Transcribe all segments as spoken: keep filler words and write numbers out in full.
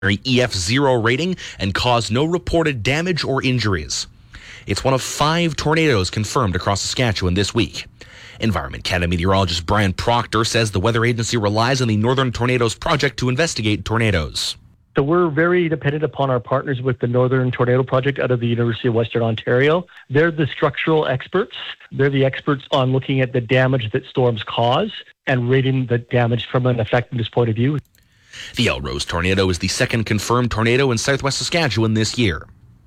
E F zero rating and caused no reported damage or injuries. It's one of five tornadoes confirmed across Saskatchewan this week. Environment Canada meteorologist Brian Proctor says the weather agency relies on the Northern Tornadoes Project to investigate tornadoes. So we're very dependent upon our partners with the Northern Tornado Project out of the University of Western Ontario. They're the structural experts. They're the experts on looking at the damage that storms cause and rating the damage from an effectiveness point of view. The Elrose tornado is the second confirmed tornado in southwest Saskatchewan this year.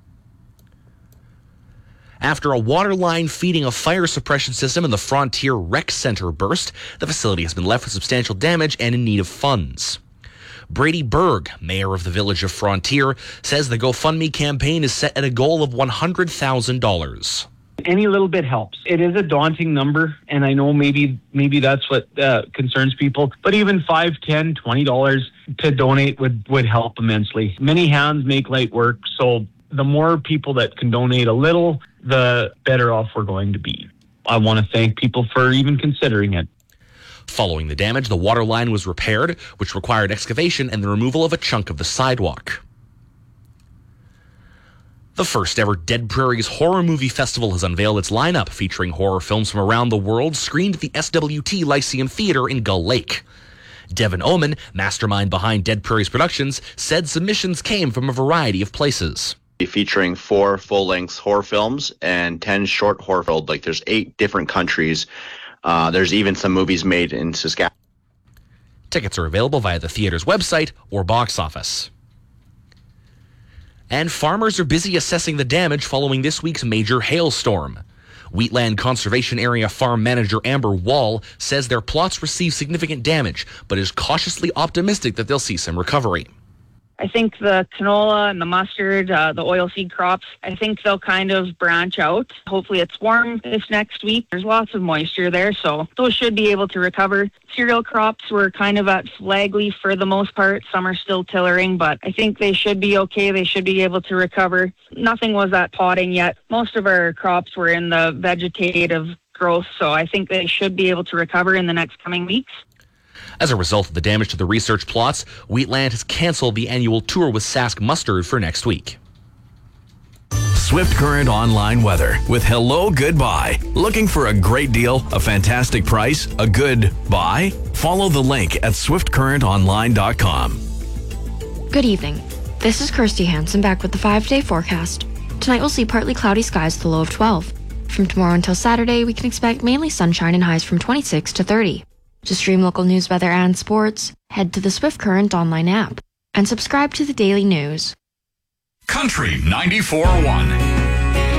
After a water line feeding a fire suppression system in the Frontier Rec Center burst, the facility has been left with substantial damage and in need of funds. Brady Berg, mayor of the village of Frontier, says the GoFundMe campaign is set at a goal of one hundred thousand dollars. Any little bit helps. It is a daunting number, and I know maybe maybe that's what uh, concerns people, but even five, ten, twenty dollars to donate would, would help immensely. Many hands make light work, so the more people that can donate a little, the better off we're going to be. I want to thank people for even considering it. Following the damage, the water line was repaired, which required excavation and the removal of a chunk of the sidewalk. The first ever Dead Prairies Horror Movie Festival has unveiled its lineup, featuring horror films from around the world screened at the S W T Lyceum Theatre in Gull Lake. Devin Oman, mastermind behind Dead Prairies Productions, said submissions came from a variety of places. Featuring four full-length horror films and ten short horror films. Like there's eight different countries. Uh, there's even some movies made in Saskatchewan. Tickets are available via the theater's website or box office. And farmers are busy assessing the damage following this week's major hailstorm. Wheatland Conservation Area Farm Manager Amber Wall says their plots received significant damage, but is cautiously optimistic that they'll see some recovery. I think the canola and the mustard, uh, the oilseed crops, I think they'll kind of branch out. Hopefully it's warm this next week. There's lots of moisture there, so those should be able to recover. Cereal crops were kind of at flag leaf for the most part. Some are still tillering, but I think they should be okay. They should be able to recover. Nothing was at potting yet. Most of our crops were in the vegetative growth, so I think they should be able to recover in the next coming weeks. As a result of the damage to the research plots, Wheatland has canceled the annual tour with Sask Mustard for next week. Swift Current Online Weather with Hello Goodbye. Looking for a great deal, a fantastic price, a good buy? Follow the link at swift current online dot com. Good evening. This is Kirsty Hansen back with the five-day forecast. Tonight we'll see partly cloudy skies, the low of twelve. From tomorrow until Saturday, we can expect mainly sunshine and highs from twenty-six to thirty. To stream local news, weather, and sports, head to the Swift Current online app and subscribe to the daily news. Country ninety-four point one.